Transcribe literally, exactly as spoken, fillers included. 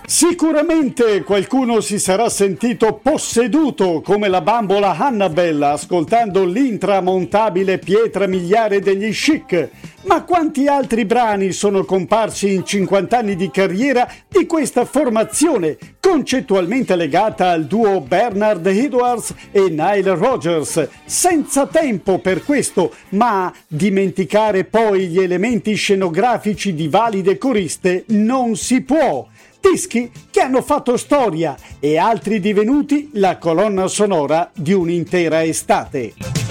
Sicuramente qualcuno si sarà sentito posseduto come la bambola Annabelle ascoltando l'intramontabile pietra miliare degli Chic, ma quanti altri brani sono comparsi in cinquanta anni di carriera di questa formazione, concettualmente legata al duo Bernard Edwards e Nile Rodgers, senza tempo per questo, ma dimenticare poi gli elementi scenografici di valide coriste non si può. Dischi che hanno fatto storia e altri divenuti la colonna sonora di un'intera estate.